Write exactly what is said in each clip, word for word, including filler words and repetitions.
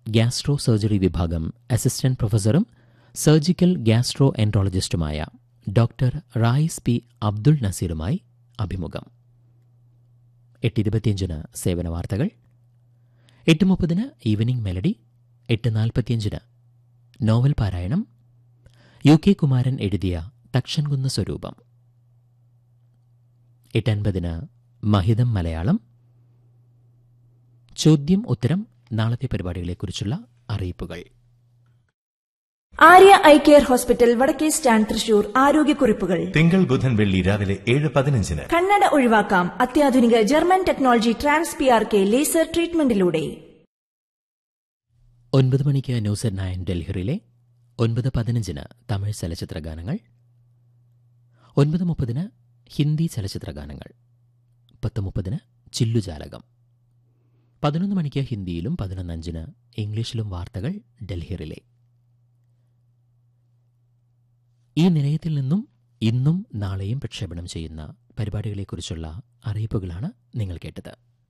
Gastro surgery വിഭാഗം assistant പ്രൊഫസറും surgical gastro എൻട്രോളജിസ്റ്റുമായ doctor Rais P Abdul നസീറുമായി അഭിമുഖം. എട്ട് ഇരുപത്തിയഞ്ചിന് സേവന വാർത്തകൾ, എട്ട് മുപ്പതിന് ഈവനിംഗ് മെലഡി, എട്ട് നാൽപ്പത്തിയഞ്ചിന് നോവൽ പാരായണം, യു കെ കുമാരൻ എഴുതിയ തക്ഷൻകുന്ന് സ്വരൂപം, എട്ട് അൻപതിന് മഹിതം മലയാളം. ചോദ്യം ഉത്തരം, നാളത്തെ പരിപാടികളെക്കുറിച്ചുള്ള അറിയിപ്പുകൾ. ആര്യ ഐ കെയർ ഹോസ്പിറ്റൽ, വടക്കേ സ്റ്റാൻഡ്, തൃശൂർ. ആരോഗ്യക്കുറിപ്പുകൾ തിങ്കൾ ബുധൻ വെള്ളി രാവിലെ ഏഴ് പതിനഞ്ചിന്. കണ്ണട ഒഴിവാക്കാം അത്യാധുനിക German technology trans P R K laser ട്രീറ്റ്മെന്റിലൂടെ. ഒൻപത് മണിക്ക് ന്യൂസ് അറ്റ് നയൻ ഡൽഹിയിലെ, ഒൻപത് പതിനഞ്ചിന് തമിഴ് ചലച്ചിത്ര ഗാനങ്ങൾ, ഒൻപത് മുപ്പതിന് ഹിന്ദി ചലച്ചിത്ര ഗാനങ്ങൾ, പത്ത് മുപ്പതിന് ചില്ലുജാലകം, പതിനൊന്ന് മണിക്ക് ഹിന്ദിയിലും പതിനൊന്നഞ്ചിന് ഇംഗ്ലീഷിലും വാർത്തകൾ ഡൽഹിയിലെ. ഈ നിലയത്തിൽ നിന്നും ഇന്നും നാളെയും പ്രക്ഷേപണം ചെയ്യുന്ന പരിപാടികളെക്കുറിച്ചുള്ള അറിയിപ്പുകളാണ് നിങ്ങൾ കേട്ടത്.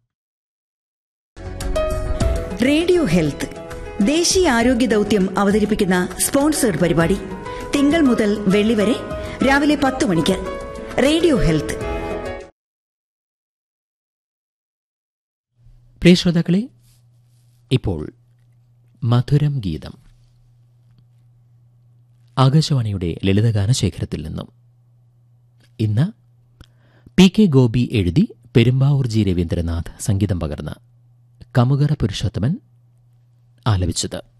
റേഡിയോ ഹെൽത്ത് ദേശീയ ആരോഗ്യ ദൌത്യം അവതരിപ്പിക്കുന്ന സ്പോൺസേഡ് പരിപാടി തിങ്കൾ മുതൽ വെള്ളി വരെ രാവിലെ പത്ത് മണിക്ക്. Radio health. പ്രിയ ശ്രോതാക്കളെ, ഇപ്പോൾ മധുരം ഗീതം ആകാശവാണിയുടെ ലളിതഗാന ശേഖരത്തിൽ നിന്നും. ഇന്ന് പി കെ ഗോപി എഴുതി പെരുമ്പാവൂർ ജി രവീന്ദ്രനാഥ് സംഗീതം പകർന്ന് കമുകറ പുരുഷോത്തമൻ ആലപിച്ചത്.